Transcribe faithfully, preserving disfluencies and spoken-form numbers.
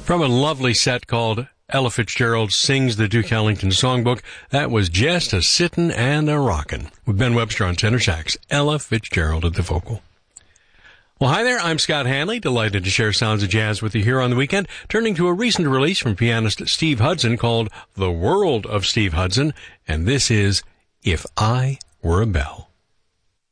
From a lovely set called Ella Fitzgerald Sings the Duke Ellington Songbook, that was Just a Sittin' and a Rockin', with Ben Webster on tenor sax, Ella Fitzgerald at the vocal. Well, hi there, I'm Scott Hanley, delighted to share sounds of jazz with you here on the weekend, turning to a recent release from pianist Steve Hudson called The World of Steve Hudson, and this is If I Were a Bell.